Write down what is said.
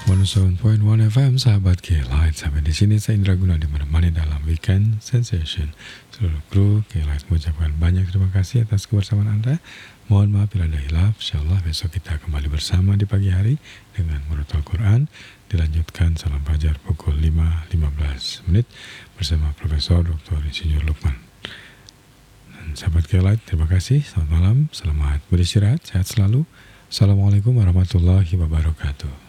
107.1 FM sahabat K-Light. Sampai di sini saya Indra Gunadi menemani dalam Weekend Sensation. Seluruh kru K-Light mengucapkan banyak terima kasih atas kebersamaan Anda. Mohon maaf bila ada hilaf. Insyaallah besok kita kembali bersama di pagi hari dengan Murotal Quran. Dilanjutkan salam fajar pukul 5.15 bersama Profesor Dr. Insinyur Lukman. Dan sahabat K-Light, terima kasih. Selamat malam, selamat beristirahat, sehat selalu. Assalamualaikum warahmatullahi wabarakatuh.